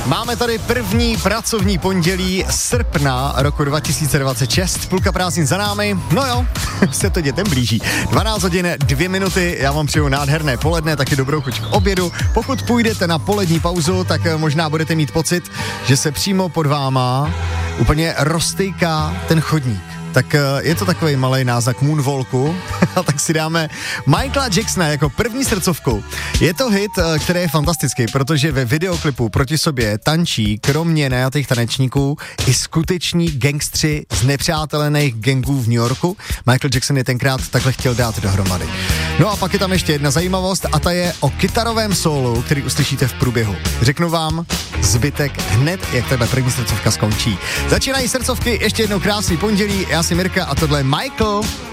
Máme tady první pracovní pondělí srpna roku 2026, půlka prázdnin za námi, no jo, se to dětem blíží. 12 hodin, 2 minuty, já vám přeju nádherné poledne, taky dobrou chuť k obědu. Pokud půjdete na polední pauzu, tak možná budete mít pocit, že se přímo pod váma úplně roztejká ten chodník. Tak je to takový malej náznak moonwalku, tak si dáme Michaela Jacksona jako první srdcovku. Je to hit, který je fantastický, protože ve videoklipu proti sobě tančí, kromě najatých tanečníků, i skuteční gangstři z nepřátelených gangů v New Yorku. Michael Jackson je tenkrát takhle chtěl dát dohromady. No a pak je tam ještě jedna zajímavost a ta je o kytarovém sólu, který uslyšíte v průběhu. Řeknu vám zbytek hned, jak tahle první srdcovka skončí. Začínají srdcovky, ještě jednou krásný pondělí, já jsem Mirka a tohle je Michael.